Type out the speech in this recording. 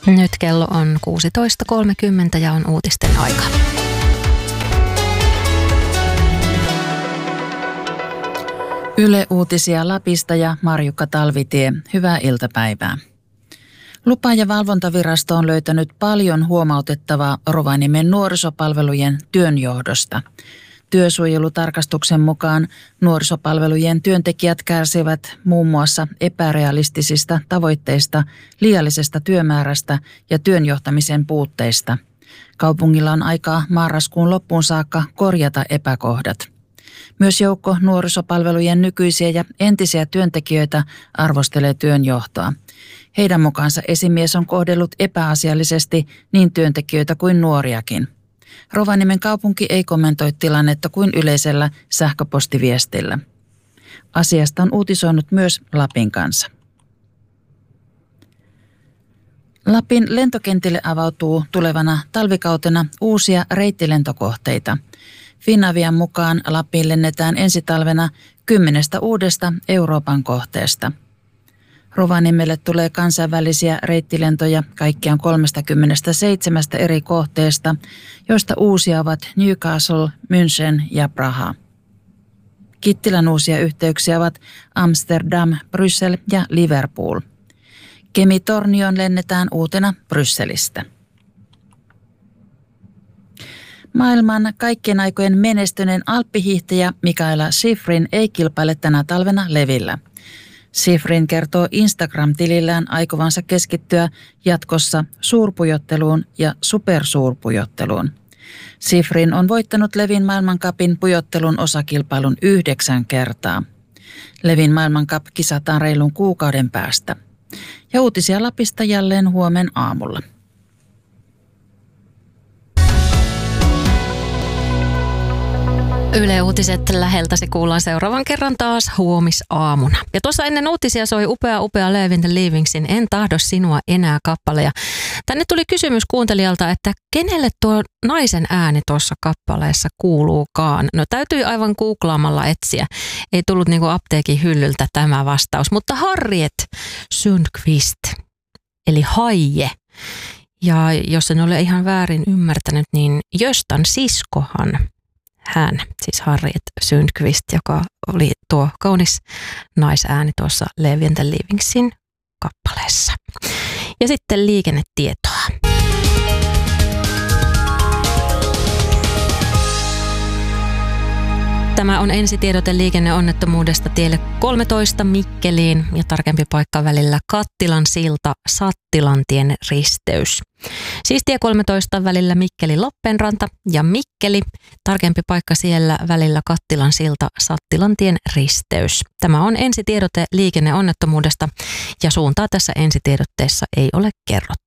Nyt kello on 16.30 ja on uutisten aika. Yle Uutisia Lapista ja Marjukka Talvitie. Hyvää iltapäivää. Lupa- ja valvontavirasto on löytänyt paljon huomautettavaa Rovaniemen nuorisopalvelujen työnjohdosta. Työsuojelutarkastuksen mukaan nuorisopalvelujen työntekijät kärsivät muun muassa epärealistisista tavoitteista, liiallisesta työmäärästä ja työnjohtamisen puutteista. Kaupungilla on aikaa marraskuun loppuun saakka korjata epäkohdat. Myös joukko nuorisopalvelujen nykyisiä ja entisiä työntekijöitä arvostelee työnjohtoa. Heidän mukaansa esimies on kohdellut epäasiallisesti niin työntekijöitä kuin nuoriakin. Rovaniemen kaupunki ei kommentoi tilannetta kuin yleisellä sähköpostiviestillä. Asiasta on uutisoinut myös Lapin Kansa. Lapin lentokentille avautuu tulevana talvikautena uusia reittilentokohteita. Finavian mukaan Lappiin lennetään ensi talvena 10 uudesta Euroopan kohteesta. Rovaniemelle tulee kansainvälisiä reittilentoja kaikkiaan 37 eri kohteesta, joista uusia ovat Newcastle, München ja Praha. Kittilän uusia yhteyksiä ovat Amsterdam, Bryssel ja Liverpool. Kemi-Tornioon lennetään uutena Brysselistä. Maailman kaikkien aikojen menestyneen alppihiihtäjä Mikaela Shiffrin ei kilpaile tänä talvena levillä. Shiffrin kertoo Instagram-tilillään aikovansa keskittyä jatkossa suurpujotteluun ja supersuurpujotteluun. Shiffrin on voittanut Levin maailmancupin pujottelun osakilpailun 9 kertaa. Levin maailmancup kisataan reilun kuukauden päästä. Ja uutisia Lapista jälleen huomen aamulla. Yle Uutiset läheltäsi kuullaan seuraavan kerran taas huomisaamuna. Ja tuossa ennen uutisia soi upea Leaving the Leavingsin En tahdo sinua enää -kappale. Ja tänne tuli kysymys kuuntelijalta, että kenelle tuo naisen ääni tuossa kappaleessa kuuluukaan. No täytyi aivan googlaamalla etsiä. Ei tullut niinku apteekin hyllyltä tämä vastaus, mutta Harriet Sundqvist, eli Haije. Ja jos en ole ihan väärin ymmärtänyt, niin Göstan siskohan hän, siis Harriet Sundqvist, joka oli tuo kaunis naisääni tuossa Leaving the Leavingsin kappaleessa. Ja sitten liikennetietoa. Tämä on ensitiedote liikenneonnettomuudesta tielle 13 Mikkeliin ja tarkempi paikka välillä Kattilan silta Sattilantien risteys. Siis tie 13 välillä Mikkeli-Loppenranta ja Mikkeli, tarkempi paikka siellä välillä Kattilan silta Sattilantien risteys. Tämä on ensitiedote liikenneonnettomuudesta ja suuntaa tässä ensitiedotteessa ei ole kerrottu.